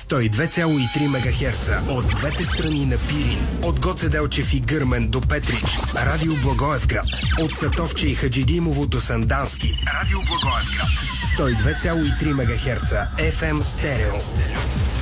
102,3 МГц от двете страни на Пирин, от Гоце Делчев и Гърмен до Петрич, Радио Благоевград, от Сатовче и Хаджидимово до Сандански, Радио Благоевград, 102,3 МГц FM стерео.